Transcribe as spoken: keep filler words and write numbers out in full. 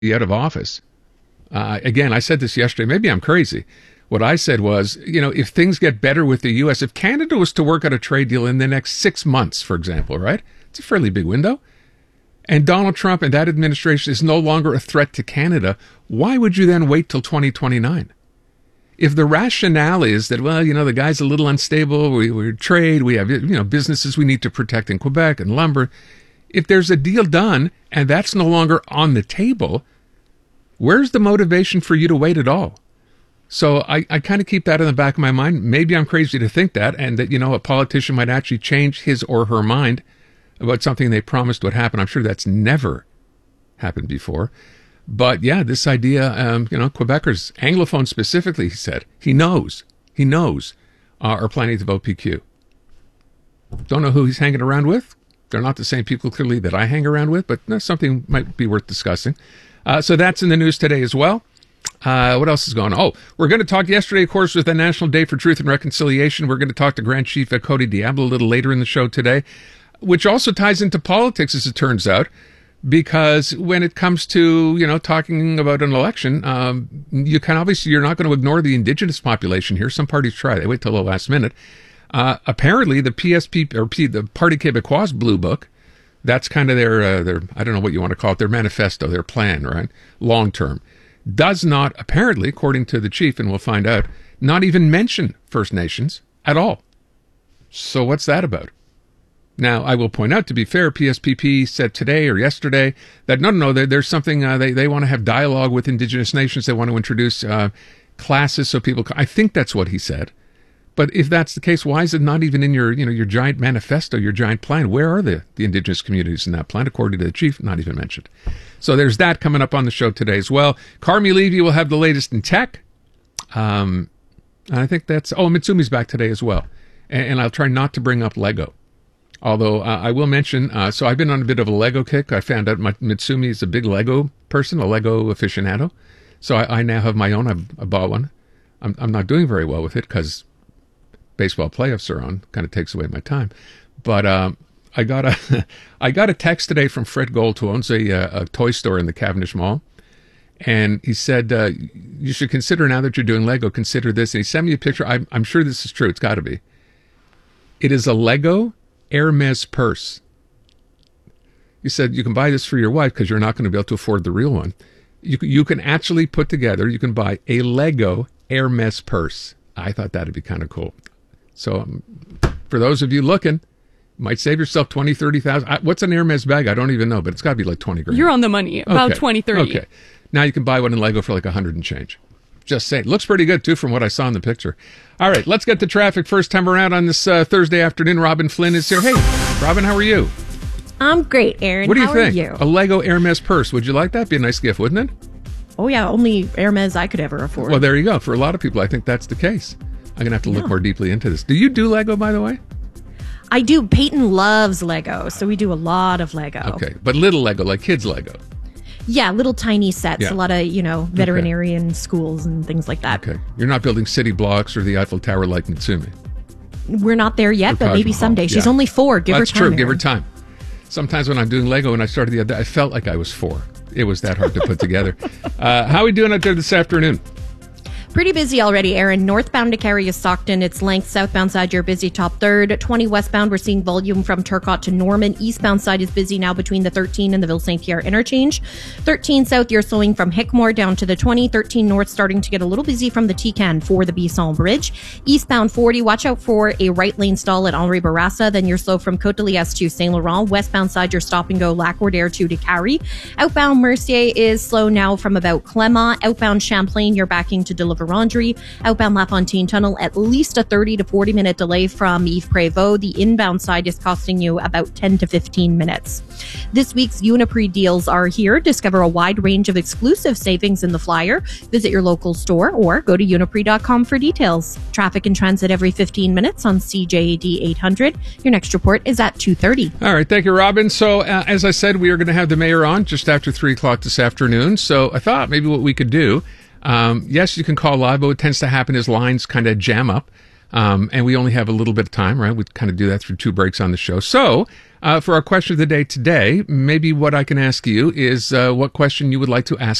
out of office. Uh, again, I said this yesterday. Maybe I'm crazy. What I said was, you know, if things get better with the U S, if Canada was to work out a trade deal in the next six months, for example, right? It's a fairly big window. And Donald Trump and that administration is no longer a threat to Canada, why would you then wait till twenty twenty-nine? If the rationale is that, well, you know, the guy's a little unstable, we, we trade, we have, you know, businesses we need to protect in Quebec and lumber. If there's a deal done and that's no longer on the table, where's the motivation for you to wait at all? So I, I kind of keep that in the back of my mind. Maybe I'm crazy to think that, and that, you know, a politician might actually change his or her mind about something they promised would happen. I'm sure that's never happened before. But yeah, this idea, um, you know, Quebecers, Anglophones specifically, he said, he knows, he knows, uh, are planning to vote P Q. Don't know who he's hanging around with. They're not the same people, clearly, that I hang around with, but that's something might be worth discussing. Uh, so that's in the news today as well. Uh, what else is going on? Oh, we're going to talk yesterday, of course, was the National Day for Truth and Reconciliation. We're going to talk to Grand Chief Cody Diablo a little later in the show today, which also ties into politics, as it turns out, because when it comes to, you know, talking about an election, um, you can obviously, you're not going to ignore the Indigenous population here. Some parties try. They wait till the last minute. Uh, apparently, the P S P, or P, the Parti Québécois Blue Book, that's kind of their, uh, their, I don't know what you want to call it, their manifesto, their plan, right? Long term. Does not, apparently, according to the chief, and we'll find out, not even mention First Nations at all. So what's that about? Now, I will point out, to be fair, P S P P said today or yesterday that no, no, no, there, there's something, uh, they, they want to have dialogue with Indigenous nations. They want to introduce uh, classes so people, I think that's what he said. But if that's the case, why is it not even in your, you know, your giant manifesto, your giant plan? Where are the, the Indigenous communities in that plan? According to the chief, not even mentioned. So there's that coming up on the show today as well. Carmi Levy will have the latest in tech. Um, and I think that's, oh, Mitsumi's back today as well. And, and I'll try not to bring up Lego. Although uh, I will mention, uh, so I've been on a bit of a Lego kick. I found out my Mitsumi is a big Lego person, a Lego aficionado. So I, I now have my own. I, I bought one. I'm, I'm not doing very well with it because baseball playoffs are on. Kind of takes away my time. But um, I got a I got a text today from Fred Gold, who owns a, a toy store in the Cavendish Mall. And he said, uh, you should consider, now that you're doing Lego, consider this. And he sent me a picture. I'm, I'm sure this is true. It's got to be. It is a Lego Hermes purse. You said you can buy this for your wife because you're not going to be able to afford the real one. You, you can actually put together, you can buy a Lego Hermes purse. I thought that'd be kind of cool. So um, for those of you looking, you might save yourself twenty, thirty thousand. I, what's an Hermes bag? I don't even know, but it's got to be like twenty grand. You're on the money, about okay. twenty, thirty. Okay. Now you can buy one in Lego for like a hundred and change. Just saying. Looks pretty good, too, from what I saw in the picture. All right, let's get to traffic. First time around on this uh, Thursday afternoon. Robin Flynn is here. Hey, Robin, how are you? I'm great, Aaron. What do you how think? Are you? A Lego Hermes purse. Would you like that? Be a nice gift, wouldn't it? Oh, yeah. Only Hermes I could ever afford. Well, there you go. For a lot of people, I think that's the case. I'm going to have to look yeah. more deeply into this. Do you do Lego, by the way? I do. Peyton loves Lego, so we do a lot of Lego. Okay, but little Lego, like kids Lego. Yeah, little tiny sets. Yeah. A lot of, you know, veterinarian okay. schools and things like that. Okay. You're not building city blocks or the Eiffel Tower like Mitsumi. We're not there yet, but maybe someday. She's yeah. only four. Give That's her time. That's true. Give her time. Sometimes when I'm doing Lego and I started the other day, I felt like I was four. It was that hard to put together. Uh, how are we doing out there this afternoon? Pretty busy already, Aaron. Northbound to Carrier-Stockton, it's length. Southbound side, you're busy top third. twenty westbound, we're seeing volume from Turcotte to Norman. Eastbound side is busy now between the thirteen and the Ville-Saint Pierre interchange. thirteen south, you're slowing from Hickmore down to the twenty. thirteen north, starting to get a little busy from the T-Can for the Bisson Bridge. Eastbound forty, watch out for a right lane stall at Henri Bourassa. Then you're slow from Côte-de-Liesse to Saint Laurent. Westbound side, you're stop and go Lac-Wardair to to Carrie. Outbound Mercier is slow now from about Clement. Outbound Champlain, you're backing to deliver Laundry. Outbound LaFontaine Tunnel, at least a thirty to forty minute delay from Yves Prévost. The inbound side is costing you about ten to fifteen minutes. This week's Uniprix deals are here. Discover a wide range of exclusive savings in the flyer. Visit your local store or go to uniprix dot com for details. Traffic and transit every fifteen minutes on C J A D eight hundred. Your next report is at two thirty. All right. Thank you, Robin. So uh, as I said, we are going to have the mayor on just after three o'clock this afternoon. So I thought maybe what we could do, Um, yes, you can call live, but what tends to happen is lines kind of jam up. Um, and we only have a little bit of time, right? We kind of do that through two breaks on the show. So uh, for our question of the day today, maybe what I can ask you is uh, what question you would like to ask